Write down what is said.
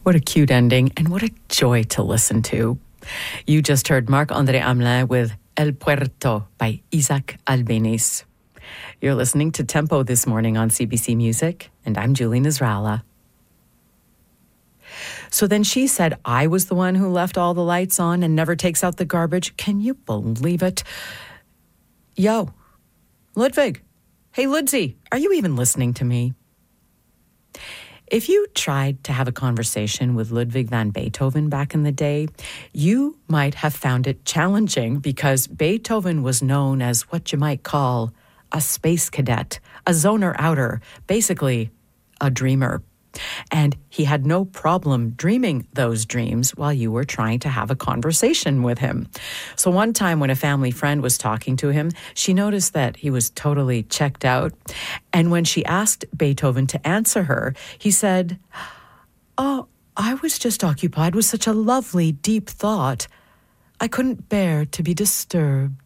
What a cute ending and what a joy to listen to. You just heard Marc-André Hamelin with El Puerto by Isaac Albéniz. You're listening to Tempo this morning on CBC Music, and I'm Julie Nasrallah. So then she said I was the one who left all the lights on and never takes out the garbage. Can you believe it? Yo, Ludwig. Hey, Ludsy, are you even listening to me? If you tried to have a conversation with Ludwig van Beethoven back in the day, you might have found it challenging because Beethoven was known as what you might call a space cadet, a zoner-outer, basically a dreamer. And he had no problem dreaming those dreams while you were trying to have a conversation with him. So one time when a family friend was talking to him, she noticed that he was totally checked out. And when she asked Beethoven to answer her, he said, "Oh, I was just occupied with such a lovely, deep thought. I couldn't bear to be disturbed."